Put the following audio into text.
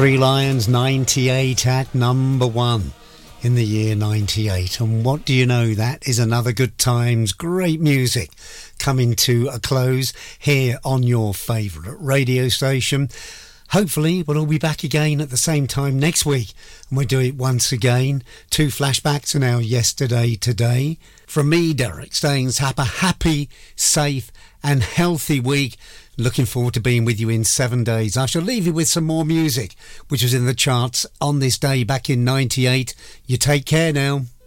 Three Lions 98 at number 1 in the year 98. And what do you know, that is another Good Times, great music coming to a close here on your favourite radio station. Hopefully we'll all be back again at the same time next week, and we'll do it once again. 2 flashbacks and our yesterday today. From me, Derek Staines, have a happy, safe and healthy week. Looking forward to being with you in 7 days. I shall leave you with some more music which was in the charts on this day back in 98. You take care now.